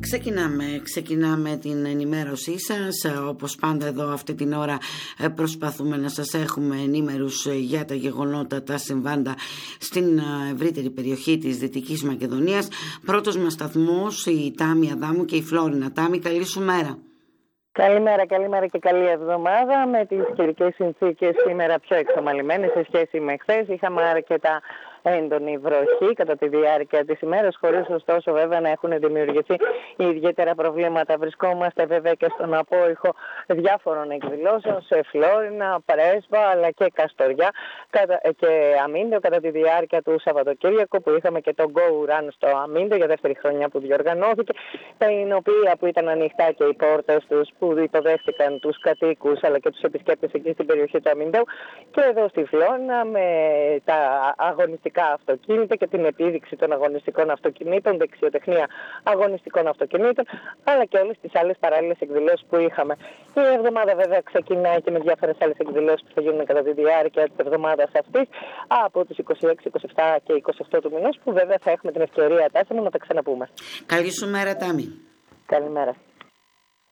Ξεκινάμε την ενημέρωσή σας. Όπως πάντα εδώ αυτή την ώρα προσπαθούμε να σας έχουμε ενήμερους για τα γεγονότα, τα συμβάντα στην ευρύτερη περιοχή της Δυτικής Μακεδονίας. Πρώτος μας σταθμός η Τάμη Αδάμου και η Φλόρινα. Τάμη, καλή σου μέρα. Καλημέρα και καλή εβδομάδα. Με τις καιρικές συνθήκες σήμερα πιο εξομαλυμένες σε σχέση με χθες. Είχαμε αρκετά έντονη βροχή κατά τη διάρκεια της ημέρας, χωρίς ωστόσο βέβαια να έχουν δημιουργηθεί ιδιαίτερα προβλήματα. Βρισκόμαστε βέβαια και στον απόϊχο διάφορων εκδηλώσεων σε Φλόρινα, Πρέσβα αλλά και Καστοριά και Αμίντεο κατά τη διάρκεια του Σαββατοκύριακου, που είχαμε και το Go Run στο Αμίντεο για δεύτερη χρονιά που διοργανώθηκε, την οποία που ήταν ανοιχτά και οι πόρτες τους, που υποδέχτηκαν τους κατοίκους αλλά και τους επισκέπτες εκεί στην περιοχή του Αμίντεου, και εδώ στη Φλόρινα με τα αγωνιστικά αυτοκίνητα και την επίδειξη των αγωνιστικών αυτοκινήτων, δεξιοτεχνία αγωνιστικών αυτοκινήτων, αλλά και όλες τις άλλες παράλληλες εκδηλώσεις που είχαμε. Η εβδομάδα βέβαια ξεκινάει και με διάφορες άλλες εκδηλώσεις που θα γίνουν κατά τη διάρκεια της εβδομάδας αυτής, από τις 26, 27 και 28 του μηνός, που βέβαια θα έχουμε την ευκαιρία, Τάσσα μου, να τα ξαναπούμε. Καλή σου μέρα, Τάμη. Καλημέρα.